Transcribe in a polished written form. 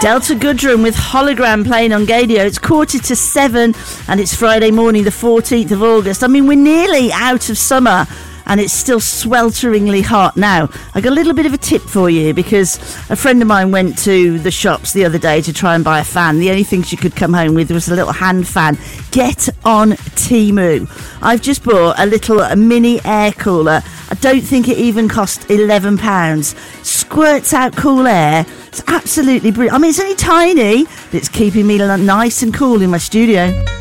Delta Goodrem with Hologram playing on Gadio. It's 6:45 and it's Friday morning, the 14th of August. I mean, we're nearly out of summer and it's still swelteringly hot. Now, I got a little bit of a tip for you because a friend of mine went to the shops the other day to try and buy a fan. The only thing she could come home with was a little hand fan. Get on Temu. I've just bought a little mini air cooler. I don't think it even cost £11. Squirts out cool air. It's absolutely brilliant. I mean, it's only tiny, but it's keeping me nice and cool in my studio.